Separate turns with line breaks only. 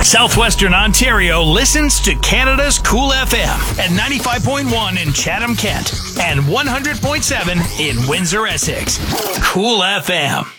Southwestern Ontario listens to Canada's Cool FM at 95.1 in Chatham, Kent, and 100.7 in Windsor, Essex. Cool FM.